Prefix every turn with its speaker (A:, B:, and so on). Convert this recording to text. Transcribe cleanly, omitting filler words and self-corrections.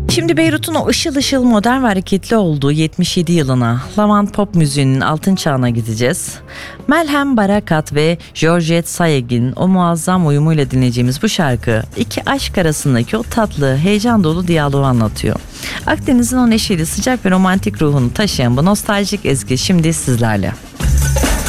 A: Şimdi Beyrut'un o ışıl ışıl modern ve hareketli olduğu 77 yılına, lavant pop müziğinin altın çağına gideceğiz. Melhem Barakat ve Georgette Sayeg'in o muazzam uyumuyla dinleyeceğimiz bu şarkı, iki aşk arasındaki o tatlı, heyecan dolu diyaloğu anlatıyor. Akdeniz'in o neşeli, sıcak ve romantik ruhunu taşıyan bu nostaljik ezgi şimdi sizlerle.